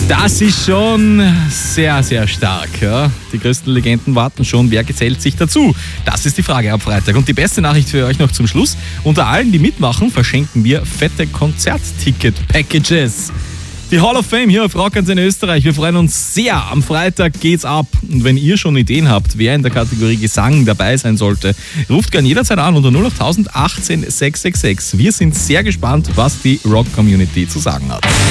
Das ist schon sehr, sehr stark. Ja? Die größten Legenden warten schon. Wer gesellt sich dazu? Das ist die Frage ab Freitag. Und die beste Nachricht für euch noch zum Schluss. Unter allen, die mitmachen, verschenken wir fette Konzertticket-Packages. Die Hall of Fame hier auf Rock in Österreich. Wir freuen uns sehr. Am Freitag geht's ab. Und wenn ihr schon Ideen habt, wer in der Kategorie Gesang dabei sein sollte, ruft gern jederzeit an unter 08000 18 666. Wir sind sehr gespannt, was die Rock-Community zu sagen hat.